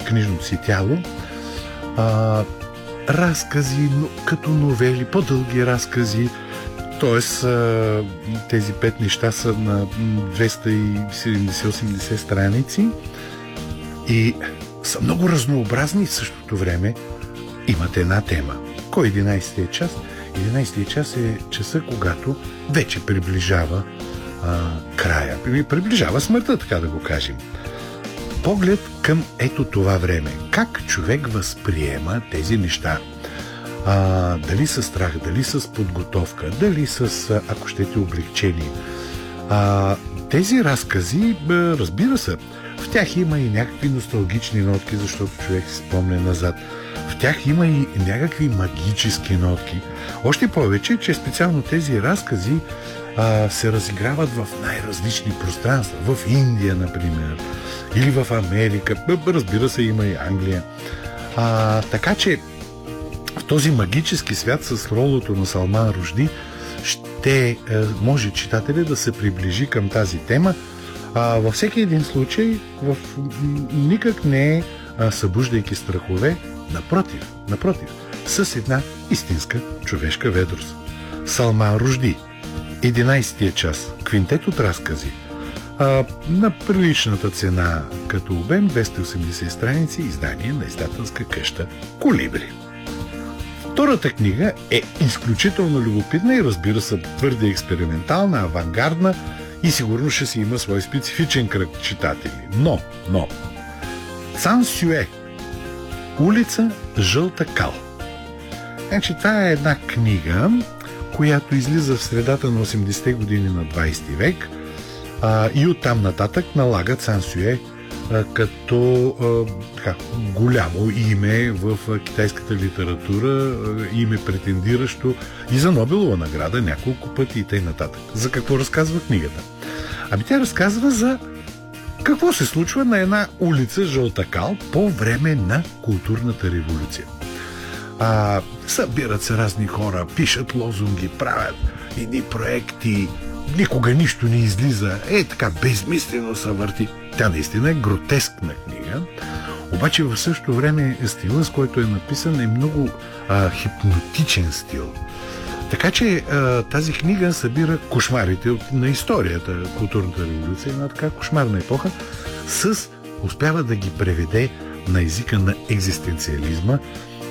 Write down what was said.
книжното си тяло разкази като новели, по-дълги разкази, т.е. тези 5 неща са на 270-80 страници и са много разнообразни и в същото време имат една тема. Кой е 11-тия час? 11-тия час е часа, когато вече приближава края. Приближава смъртта, така да го кажем. Поглед към ето това време. Как човек възприема тези неща? Дали с страх, дали с подготовка, дали с, ако щете, облегчение. Тези разкази, разбира се, в тях има и някакви носталгични нотки, защото човек се спомня назад. В тях има и някакви магически нотки. Още повече, че специално тези разкази се разиграват в най-различни пространства. В Индия, например, или в Америка. Разбира се, има и Англия. Така че в този магически свят с ролото на Салман Рушди ще може читателя да се приближи към тази тема. Във всеки един случай никак не е събуждайки страхове, напротив, с една истинска човешка ведрост. Салман Рушди, 11-тия час, квинтет от разкази, на приличната цена като обем, 280 страници, издание на издателска къща Колибри. Втората книга е изключително любопитна и, разбира се, твърде експериментална, авангардна и сигурно ще си има свой специфичен кръг читатели. Но Цан Сюе, улица Жълта кал. Значи, това е една книга, която излиза в средата на 80-те години на 20 век и оттам нататък налага Цан Сюе като голямо име в китайската литература, име претендиращо и за Нобелова награда няколко пъти и т.н. нататък. За какво разказва книгата? Тя разказва за какво се случва на една улица Жълта кал по време на културната революция. Събират се разни хора, пишат лозунги, правят едни проекти, никога нищо не излиза, така безмислено се върти. Тя наистина е гротескна книга, обаче в същото време стила, с който е написан, е много хипнотичен стил. Така че тази книга събира кошмарите на историята, културната революция, една така кошмарна епоха, успява да ги преведе на езика на екзистенциализма